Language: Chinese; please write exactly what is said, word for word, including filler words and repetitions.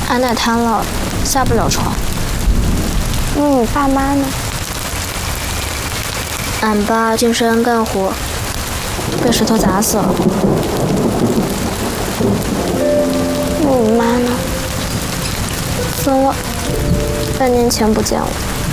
俺奶瘫了，下不了床。 那你爸妈呢？ 俺爸进山干活，被石头砸死了。 那你妈呢？ 死了，半年前不见了。